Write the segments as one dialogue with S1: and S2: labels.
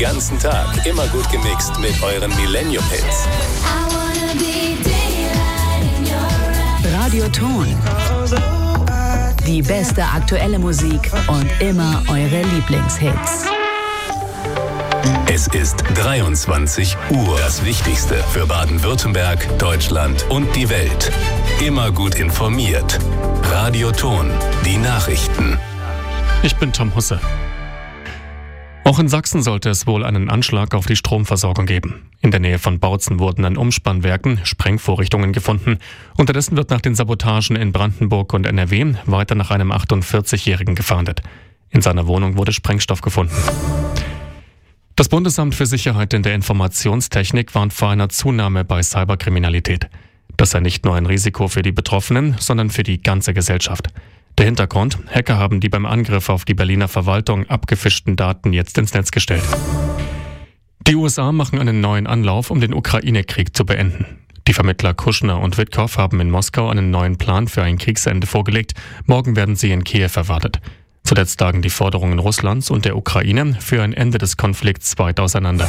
S1: ganzen Tag immer gut gemixt mit euren Millennium-Hits.
S2: Radio Ton. Die beste aktuelle Musik und immer eure Lieblingshits.
S1: Es ist 23 Uhr. Das Wichtigste für Baden-Württemberg, Deutschland und die Welt. Immer gut informiert. Radio Ton. Die Nachrichten.
S3: Ich bin Tom Husse. Auch in Sachsen sollte es wohl einen Anschlag auf die Stromversorgung geben. In der Nähe von Bautzen wurden an Umspannwerken Sprengvorrichtungen gefunden. Unterdessen wird nach den Sabotagen in Brandenburg und NRW weiter nach einem 48-Jährigen gefahndet. In seiner Wohnung wurde Sprengstoff gefunden. Das Bundesamt für Sicherheit in der Informationstechnik warnt vor einer Zunahme bei Cyberkriminalität. Das sei nicht nur ein Risiko für die Betroffenen, sondern für die ganze Gesellschaft. Der Hintergrund: Hacker haben die beim Angriff auf die Berliner Verwaltung abgefischten Daten jetzt ins Netz gestellt. Die USA machen einen neuen Anlauf, um den Ukraine-Krieg zu beenden. Die Vermittler Kushner und Witkow haben in Moskau einen neuen Plan für ein Kriegsende vorgelegt. Morgen werden sie in Kiew erwartet. Zuletzt lagen die Forderungen Russlands und der Ukraine für ein Ende des Konflikts weit auseinander.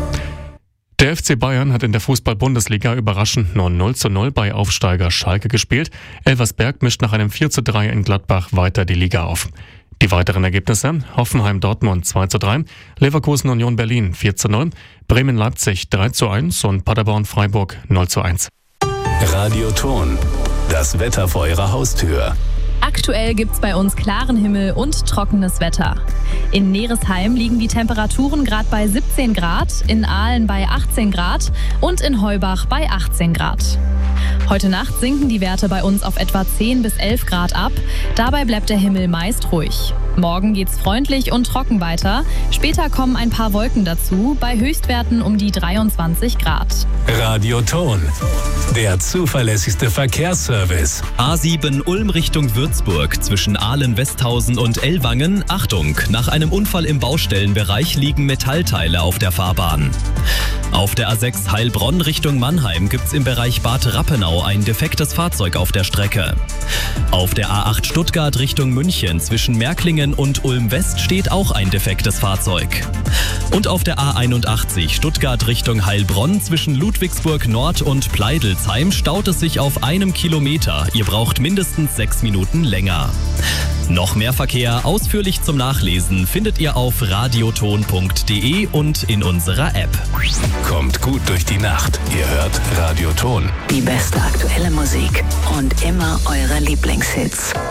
S3: Der FC Bayern hat in der Fußball-Bundesliga überraschend nur 0:0 bei Aufsteiger Schalke gespielt. Elversberg mischt nach einem 4:3 in Gladbach weiter die Liga auf. Die weiteren Ergebnisse: Hoffenheim-Dortmund 2:3, Leverkusen-Union Berlin 4:0, Bremen-Leipzig 3:1 und Paderborn-Freiburg 0:1.
S1: Radio Ton. Das Wetter vor eurer Haustür.
S4: Aktuell gibt's bei uns klaren Himmel und trockenes Wetter. In Neresheim liegen die Temperaturen gerade bei 17 Grad, in Aalen bei 18 Grad und in Heubach bei 18 Grad. Heute Nacht sinken die Werte bei uns auf etwa 10 bis 11 Grad ab. Dabei bleibt der Himmel meist ruhig. Morgen geht's freundlich und trocken weiter. Später kommen ein paar Wolken dazu, bei Höchstwerten um die 23 Grad.
S1: Radio Ton. Der zuverlässigste Verkehrsservice.
S5: A7 Ulm Richtung Würzburg zwischen Aalen-Westhausen und Ellwangen. Achtung, nach einem Unfall im Baustellenbereich liegen Metallteile auf der Fahrbahn. Auf der A6 Heilbronn Richtung Mannheim gibt's im Bereich Bad Rappenau ein defektes Fahrzeug auf der Strecke. Auf der A8 Stuttgart Richtung München zwischen Märklingen und Ulm-West steht auch ein defektes Fahrzeug. Und auf der A81 Stuttgart Richtung Heilbronn zwischen Ludwigsburg Nord und Pleidelsheim staut es sich auf 1 Kilometer. Ihr braucht mindestens 6 Minuten länger. Noch mehr Verkehr ausführlich zum Nachlesen findet ihr auf radioton.de und in unserer App.
S1: Kommt gut durch die Nacht. Ihr hört Radio Ton.
S2: Die beste aktuelle Musik und immer eure Lieblingshits.